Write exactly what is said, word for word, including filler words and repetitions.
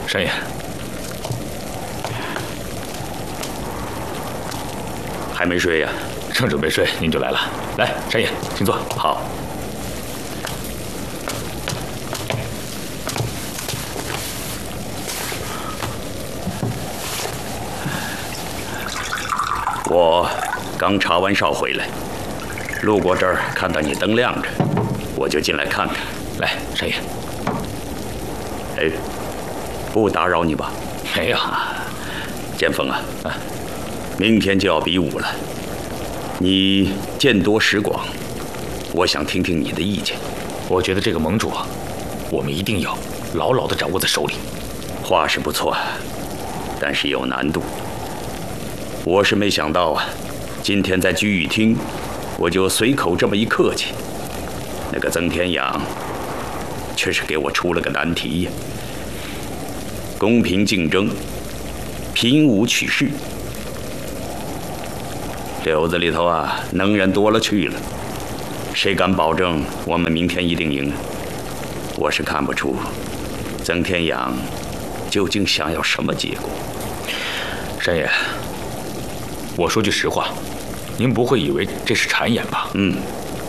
山爷， 还没睡呀？ 正准备睡，您就来了。来，山爷，请坐。 好。我刚查完哨回来，路过这儿看到你灯亮着，我就进来看看。 来，山爷。 哎，不打扰你吧？ 没有。 剑锋啊，啊，明天就要比武了，你见多识广，我想听听你的意见。 我觉得这个盟主啊，我们一定要牢牢地掌握在手里。 话是不错，但是有难度。我是没想到啊，今天在居域厅，我就随口这么一客气，那个曾天养却是给我出了个难题呀。公平竞争，拼武取势，柳子里头啊，能人多了去了，谁敢保证我们明天一定赢？我是看不出曾天养究竟想要什么结果。 山爷，我说句实话，您不会以为这是谗言吧？ 嗯，